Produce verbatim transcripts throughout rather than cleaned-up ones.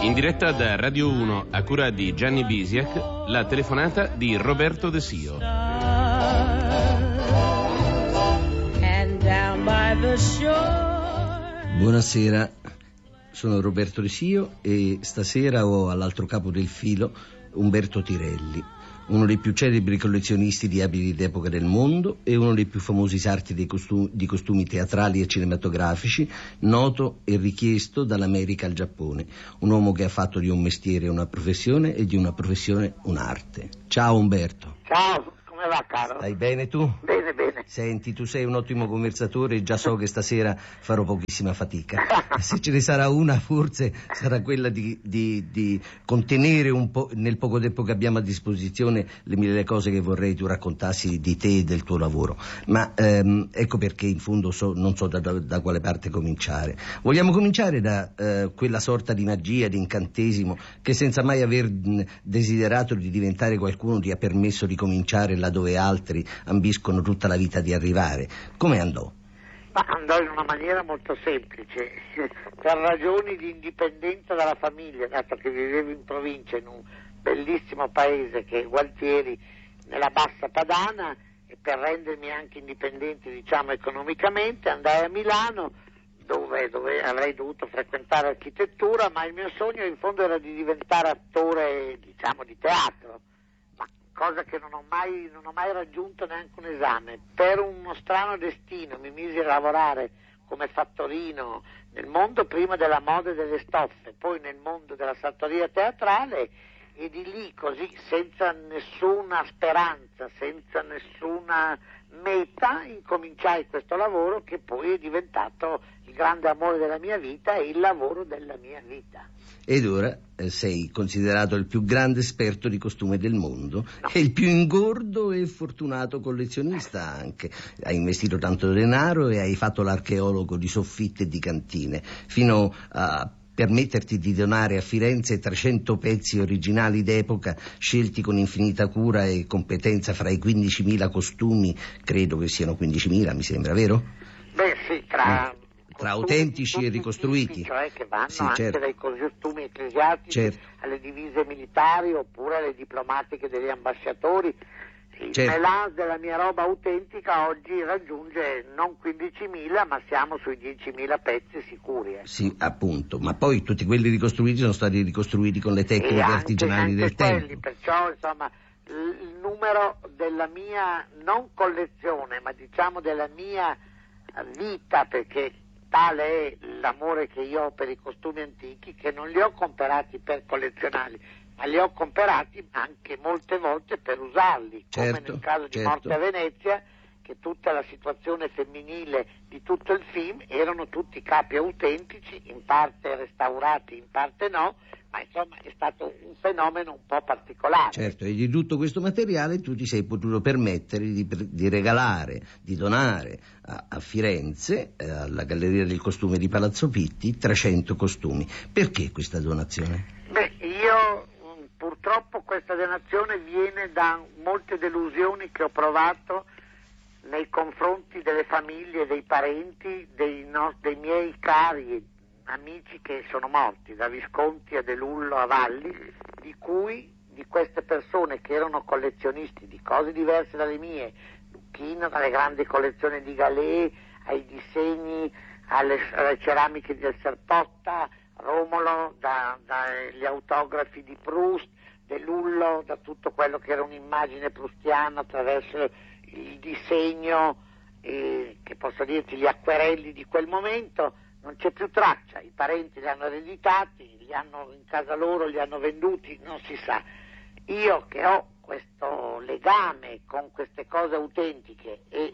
In diretta da Radio uno a cura di Gianni Bisiak, la telefonata di Roberto De Sio. Buonasera, sono Roberto De Sio e stasera ho all'altro capo del filo Umberto Tirelli, uno dei più celebri collezionisti di abiti d'epoca del mondo e uno dei più famosi sarti di costumi, di costumi teatrali e cinematografici, noto e richiesto dall'America al Giappone. Un uomo che ha fatto di un mestiere una professione e di una professione un'arte. Ciao Umberto. Ciao, come va caro? Stai bene tu? Bene, bene. Senti, tu sei un ottimo conversatore e già so che stasera farò pochissima fatica. Se ce ne sarà una, forse sarà quella di, di, di contenere un po' nel poco tempo che abbiamo a disposizione le mille cose che vorrei tu raccontassi di te e del tuo lavoro. Ma ehm, ecco perché in fondo so, non so da, da, da quale parte cominciare. Vogliamo cominciare da eh, quella sorta di magia, di incantesimo che senza mai aver mh, desiderato di diventare qualcuno ti ha permesso di cominciare laddove altri ambiscono tutta la vita di arrivare. Come andò? Ma andò in una maniera molto semplice, per ragioni di indipendenza dalla famiglia, dato che vivevo in provincia, in un bellissimo paese che è Gualtieri, nella bassa padana, e per rendermi anche indipendente, diciamo, economicamente, andai a Milano, dove, dove avrei dovuto frequentare architettura, ma il mio sogno in fondo era di diventare attore, diciamo, di teatro. Cosa che non ho mai non ho mai raggiunto neanche un esame. Per uno strano destino mi misi a lavorare come fattorino nel mondo prima della moda e delle stoffe, poi nel mondo della sartoria teatrale, e di lì così, senza nessuna speranza, senza nessuna meta, incominciai questo lavoro che poi è diventato il grande amore della mia vita e il lavoro della mia vita. Ed ora eh, sei considerato il più grande esperto di costume del mondo, No. e il più ingordo e fortunato collezionista anche. Hai investito tanto denaro e hai fatto l'archeologo di soffitte e di cantine, fino a permetterti di donare a Firenze trecento pezzi originali d'epoca scelti con infinita cura e competenza fra i quindicimila costumi, credo che siano quindicimila, mi sembra, vero? Beh sì, tra... Mm. Tra autentici e ricostruiti, cioè che vanno sì, anche certo. dai costumi ecclesiastici, certo. alle divise militari oppure alle diplomatiche degli ambasciatori. Il certo. melange della mia roba autentica oggi raggiunge non quindicimila, ma siamo sui diecimila pezzi sicuri. Eh. Sì, appunto, ma poi tutti quelli ricostruiti sono stati ricostruiti con le tecniche e anche, artigianali anche del quelli, tempo. Perciò insomma il numero della mia non collezione, ma diciamo della mia vita, perché tale è l'amore che io ho per i costumi antichi, che non li ho comprati per collezionarli, ma li ho comprati anche molte volte per usarli, certo, come nel caso di certo. Morte a Venezia, che tutta la situazione femminile di tutto il film erano tutti capi autentici, in parte restaurati, in parte no, ma insomma è stato un fenomeno un po' particolare. Certo, e di tutto questo materiale tu ti sei potuto permettere di, di regalare, di donare a, a Firenze, eh, alla Galleria del Costume di Palazzo Pitti, trecento costumi. Perché questa donazione? Beh, io purtroppo questa donazione viene da molte delusioni che ho provato nei confronti delle famiglie, dei parenti, dei, no, dei miei cari amici che sono morti, da Visconti a De Lullo a Valli, di cui, di queste persone che erano collezionisti di cose diverse dalle mie, Lucchino dalle grandi collezioni di Galè, ai disegni, alle, alle ceramiche del Serpotta, Romolo da, dagli autografi di Proust, De Lullo da tutto quello che era un'immagine proustiana attraverso il disegno, eh, che posso dirti gli acquerelli di quel momento. Non c'è più traccia, i parenti li hanno ereditati, li hanno in casa loro, li hanno venduti, non si sa. Io che ho questo legame con queste cose autentiche e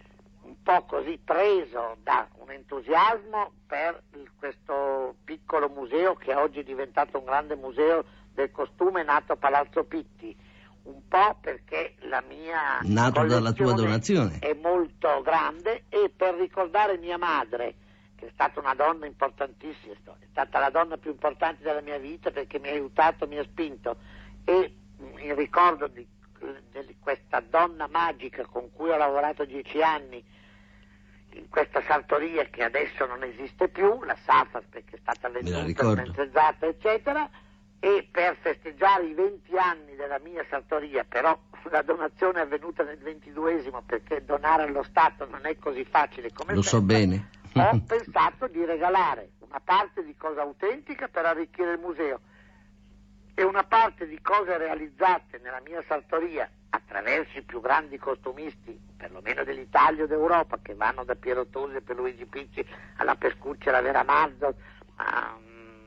un po' così preso da un entusiasmo per il, questo piccolo museo che oggi è diventato un grande museo del costume nato a Palazzo Pitti, un po' perché la mia nato dalla tua donazione è molto grande, e per ricordare mia madre, che è stata una donna importantissima, è stata la donna più importante della mia vita perché mi ha aiutato, mi ha spinto, e in ricordo di, di questa donna magica con cui ho lavorato dieci anni in questa sartoria che adesso non esiste più, la Safas perché è stata venduta, smentezzata eccetera, e per festeggiare i venti anni della mia sartoria, però la donazione è avvenuta nel ventiduesimo perché donare allo Stato non è così facile come lo so bene, ho pensato di regalare una parte di cosa autentica per arricchire il museo e una parte di cose realizzate nella mia sartoria attraverso i più grandi costumisti, perlomeno dell'Italia o d'Europa, che vanno da Piero Tosi e Pierluigi Picci alla Pescucci, alla Vera Mazzo, a,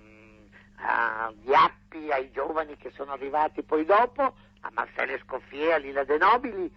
a Diappi, ai giovani che sono arrivati poi dopo, a Marcelle Scoffier, a Lila De Nobili.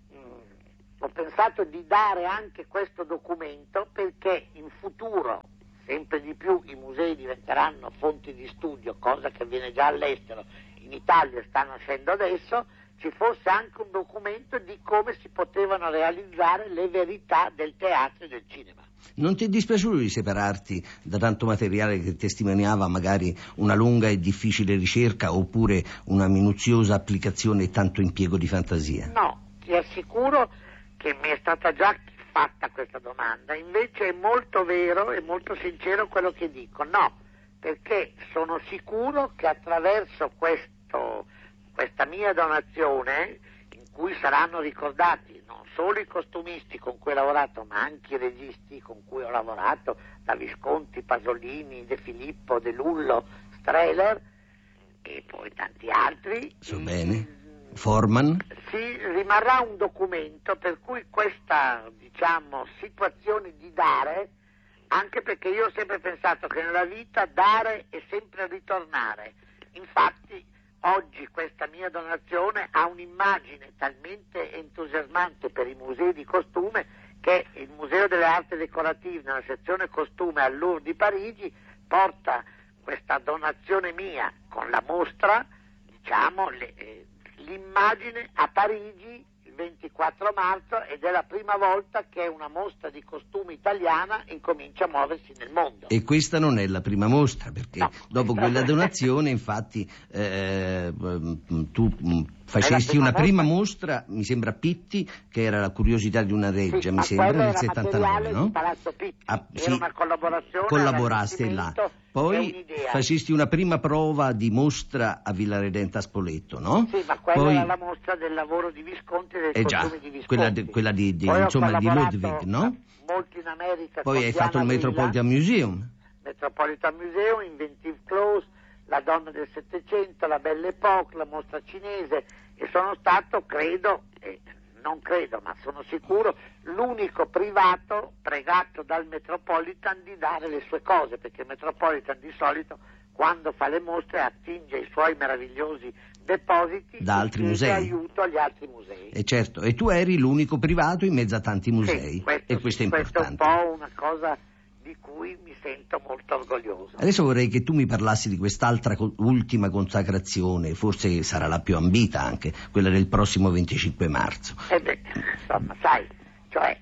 Mm, ho pensato di dare anche questo documento perché in futuro sempre di più i musei diventeranno fonti di studio, cosa che avviene già all'estero, in Italia sta nascendo adesso, ci fosse anche un documento di come si potevano realizzare le verità del teatro e del cinema. Non ti è dispiaciuto di separarti da tanto materiale che testimoniava magari una lunga e difficile ricerca oppure una minuziosa applicazione e tanto impiego di fantasia? No, ti assicuro che mi è stata già fatta questa domanda, invece è molto vero e molto sincero quello che dico. No, perché sono sicuro che attraverso questo, questa mia donazione, in cui saranno ricordati non solo i costumisti con cui ho lavorato, ma anche i registi con cui ho lavorato, da Visconti, Pasolini, De Filippo, De Lullo, Strehler e poi tanti altri. So bene. Forman? Sì, rimarrà un documento per cui questa, diciamo, situazione di dare, anche perché io ho sempre pensato che nella vita dare è sempre ritornare. Infatti oggi questa mia donazione ha un'immagine talmente entusiasmante per i musei di costume che il Museo delle Arti Decorative, nella sezione costume al Louvre di Parigi, porta questa donazione mia con la mostra, diciamo, le, eh, l'immagine a Parigi il ventiquattro marzo, ed è la prima volta che una mostra di costumi italiana incomincia a muoversi nel mondo. E questa non è la prima mostra, perché no, dopo quella donazione infatti eh, tu facesti una prima prima mostra. mostra, mi sembra a Pitti, che era La curiosità di una reggia, sì, mi ma sembra nel era settantanove, no? Di Palazzo Pitti. Ah, era sì, una collaborazione, collaboraste là. Poi facesti una prima prova di mostra a Villa Redenta a Spoleto, no? Sì, ma quella Poi... era la mostra del lavoro di Visconti e dei eh costumi già, di Visconti. quella di, quella di, di, insomma, di Ludwig, no? Molto in America. Poi hai fatto il Metropolitan Museum. Metropolitan Museum, Inventive Clothes, La donna del Settecento, La Belle Époque, la mostra cinese, e sono stato, credo, eh, non credo, ma sono sicuro, l'unico privato pregato dal Metropolitan di dare le sue cose, perché il Metropolitan di solito quando fa le mostre attinge i suoi meravigliosi depositi da altri musei, aiuto agli altri musei. E certo, e tu eri l'unico privato in mezzo a tanti musei, sì, questo, e questo è importante. Questo è un po' una cosa di cui mi sento molto orgoglioso. Adesso vorrei che tu mi parlassi di quest'altra co- ultima consacrazione, forse sarà la più ambita anche, quella del prossimo venticinque marzo. Eh beh, insomma, sai, cioè,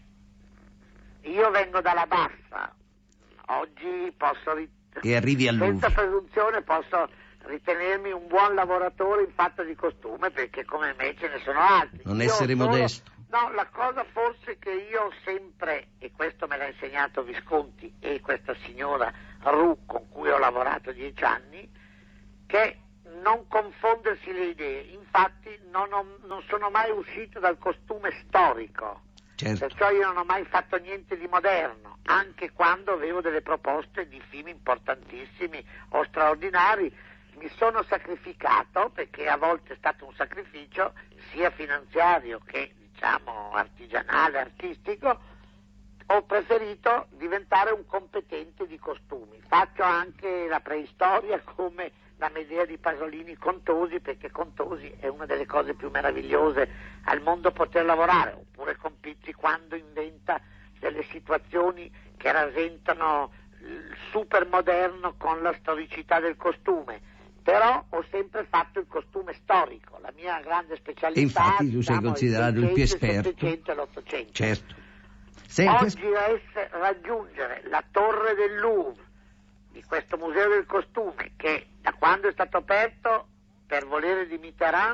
io vengo dalla bassa, oggi posso, rit- e arrivi al senza Louvre. presunzione posso ritenermi un buon lavoratore in fatto di costume, perché come me ce ne sono altri. Non io essere solo, modesto. No, la cosa forse che io ho sempre, e questo me l'ha insegnato Visconti e questa signora Roux con cui ho lavorato dieci anni, che non confondersi le idee. Infatti non, ho, non sono mai uscito dal costume storico, certo. Perciò io non ho mai fatto niente di moderno, anche quando avevo delle proposte di film importantissimi o straordinari. Mi sono sacrificato, perché a volte è stato un sacrificio sia finanziario che diciamo artigianale, artistico. Ho preferito diventare un competente di costumi. Faccio anche la preistoria come la Medea di Pasolini Contosi, perché Contosi è una delle cose più meravigliose al mondo poter lavorare, oppure con Pizzi quando inventa delle situazioni che rasentano il super moderno con la storicità del costume. Però ho sempre fatto il costume storico, la mia grande specialità. E infatti tu sei diciamo, considerato il più esperto. Il settecento e l'Ottocento. Certo. Senti, oggi ess- raggiungere la torre del Louvre di questo museo del costume, che da quando è stato aperto per volere di Mitterrand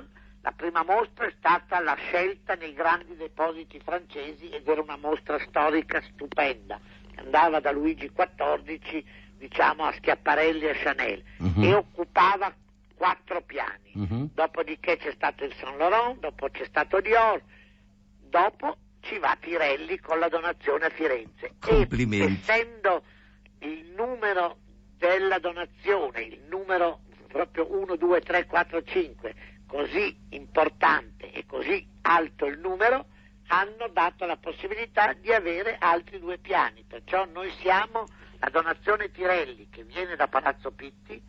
La prima mostra è stata la scelta nei grandi depositi francesi ed era una mostra storica stupenda, andava da Luigi quattordici, diciamo, a Schiaparelli e Chanel, uh-huh. e occupava quattro piani. Uh-huh. Dopodiché c'è stato il Saint Laurent, dopo c'è stato Dior, dopo ci va Pirelli con la donazione a Firenze. Complimenti. E essendo il numero della donazione, il numero proprio uno, due, tre, quattro, cinque, così importante e così alto il numero, hanno dato la possibilità di avere altri due piani. Perciò noi siamo, la donazione Pirelli, che viene da Palazzo Pitti,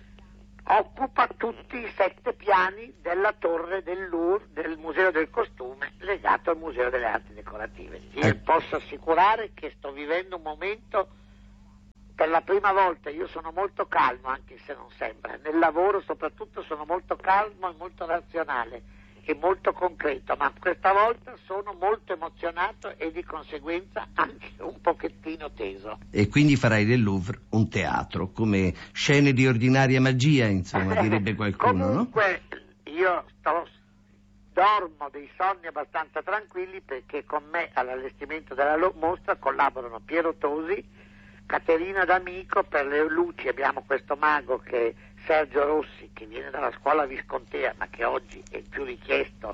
occupa tutti i sette piani della torre del Louvre, del Museo del Costume, legato al Museo delle Arti Decorative. Io eh. posso assicurare che sto vivendo un momento, per la prima volta, io sono molto calmo, anche se non sembra, nel lavoro soprattutto sono molto calmo e molto razionale e molto concreto, ma questa volta sono molto emozionato e di conseguenza anche un pochettino teso. E quindi farai del Louvre un teatro, come scene di ordinaria magia, insomma, direbbe qualcuno, Comunque, no? io sto, dormo dei sonni abbastanza tranquilli, perché con me all'allestimento della mostra collaborano Piero Tosi, Caterina D'Amico. Per le luci abbiamo questo mago che è Sergio Rossi, che viene dalla scuola viscontea, ma che oggi è il più richiesto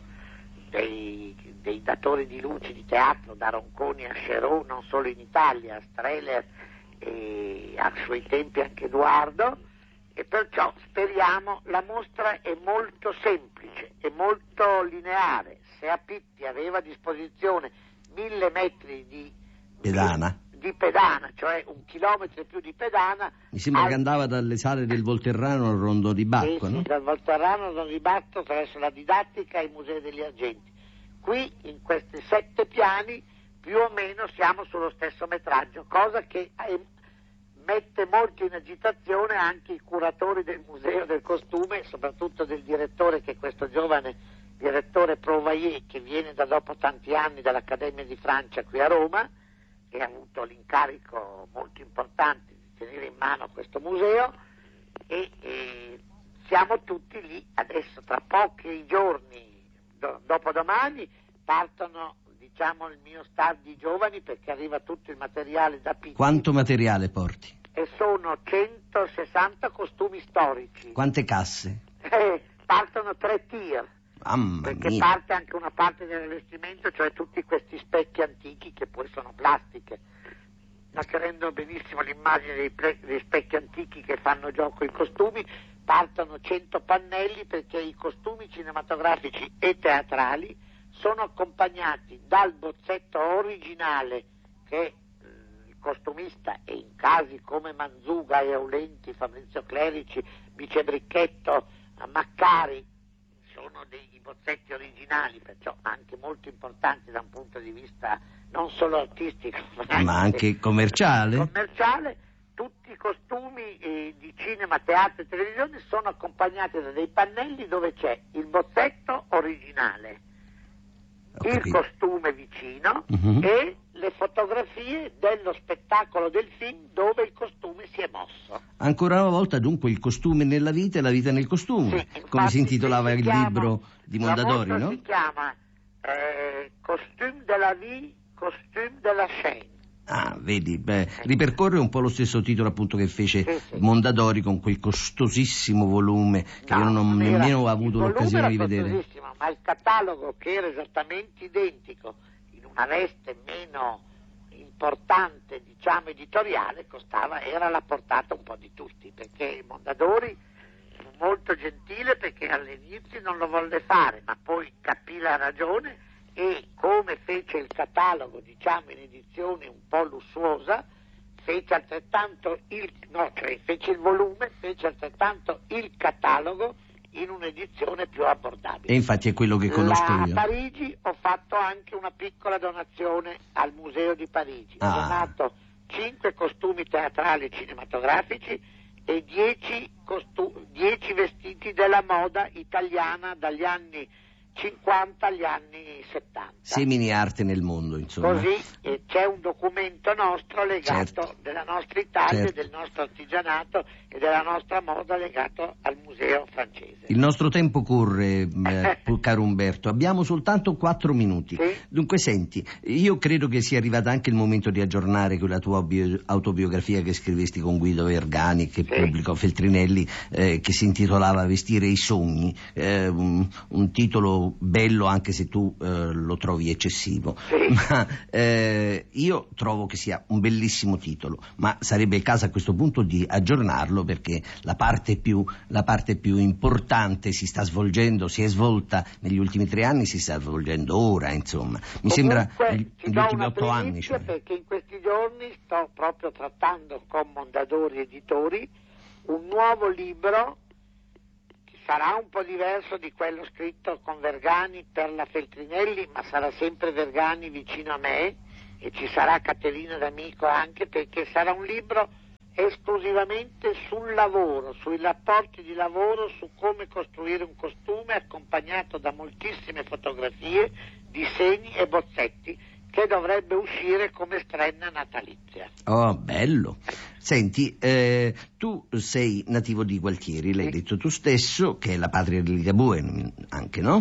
dei, dei datori di luci di teatro, da Ronconi a Cherot, non solo in Italia, a Streller e a suoi tempi anche Edoardo, e perciò speriamo. La mostra è molto semplice, è molto lineare. Se a Pitti aveva a disposizione mille metri di pedana, di pedana, cioè un chilometro e più di pedana. Mi sembra al... che andava dalle sale del Volterrano al Rondo di Bacco, sì, no? Sì, dal Volterrano al Rondo di Bacco, attraverso la didattica ai Musei degli Argenti. Qui, in questi sette piani, più o meno siamo sullo stesso metraggio, cosa che è, mette molto in agitazione anche i curatori del Museo del Costume, soprattutto del direttore, che è questo giovane direttore Provaier, che viene da dopo tanti anni dall'Accademia di Francia qui a Roma, che ha avuto l'incarico molto importante di tenere in mano questo museo, e, e siamo tutti lì. Adesso tra pochi giorni, do, dopodomani, partono, diciamo, il mio staff di giovani, perché arriva tutto il materiale da Pitti. Quanto materiale porti? E sono centosessanta costumi storici. Quante casse? Eh, partono tre tir. Mamma perché mia. parte anche una parte dell'allestimento, cioè tutti questi specchi antichi, che poi sono plastiche, ma che rendono benissimo l'immagine dei, pre- dei specchi antichi che fanno gioco ai costumi. Partono cento pannelli, perché i costumi cinematografici e teatrali sono accompagnati dal bozzetto originale che il costumista, e in casi come Manzuga e Aulenti, Fabrizio Clerici, Bice Bricchetto, Maccari, sono dei bozzetti originali, perciò anche molto importanti da un punto di vista non solo artistico, ma anche, ma anche commerciale. commerciale. Tutti i costumi eh, di cinema, teatro e televisione sono accompagnati da dei pannelli dove c'è il bozzetto originale, il costume vicino, uh-huh. e le fotografie dello spettacolo del film dove il costume si è mosso. Ancora una volta, dunque, il costume nella vita e la vita nel costume, sì, infatti, come si intitolava si il chiama, libro di Mondadori, no? Si chiama eh, Costume de la vie, Costume de la scène. Ah, vedi, beh, ripercorre un po' lo stesso titolo appunto che fece sì, sì. Mondadori con quel costosissimo volume che no, io non ho nemmeno avuto l'occasione di vedere. Ma il catalogo, che era esattamente identico, in una veste meno importante, diciamo editoriale, costava, era alla portata un po' di tutti, perché Mondadori fu molto gentile, perché all'inizio non lo volle fare, ma poi capì la ragione, e come fece il catalogo, diciamo, in edizione un po' lussuosa, fece altrettanto il no, cioè fece il volume, fece altrettanto il catalogo in un'edizione più abbordabile. E infatti è quello che conosco La, io. A Parigi ho fatto anche una piccola donazione al Museo di Parigi. Ah. Ho donato cinque costumi teatrali e cinematografici e dieci, costu- dieci vestiti della moda italiana dagli anni cinquanta agli anni settanta. Semini arte nel mondo, insomma. Così eh, c'è un documento nostro legato Certo. della nostra Italia, Certo. del nostro artigianato e della nostra moda legato al museo francese. Il nostro tempo corre, eh, caro Umberto, abbiamo soltanto quattro minuti. Sì? Dunque senti, io credo che sia arrivato anche il momento di aggiornare quella tua bio- autobiografia che scrivesti con Guido Vergani, che Sì. pubblicò Feltrinelli, eh, che si intitolava Vestire i sogni, eh, un, un titolo bello anche se tu eh, lo trovi eccessivo. Sì. Ma eh, io trovo che sia un bellissimo titolo, ma sarebbe il caso a questo punto di aggiornarlo, perché la parte più, la parte più importante si sta svolgendo, si è svolta negli ultimi tre anni, si sta svolgendo ora, insomma. Mi sembra Comunque, negli, ti negli do ultimi una otto anni. primizia, Cioè. perché in questi giorni sto proprio trattando con Mondadori Editori un nuovo libro che sarà un po' diverso di quello scritto con Vergani per la Feltrinelli, ma sarà sempre Vergani vicino a me, e ci sarà Caterina D'Amico anche, perché sarà un libro esclusivamente sul lavoro, sui rapporti di lavoro, su come costruire un costume, accompagnato da moltissime fotografie, disegni e bozzetti, che dovrebbe uscire come strenna natalizia. Oh, bello. Senti, eh, tu sei nativo di Gualtieri, l'hai Sì. detto tu stesso, che è la patria di Ligabue, anche, no?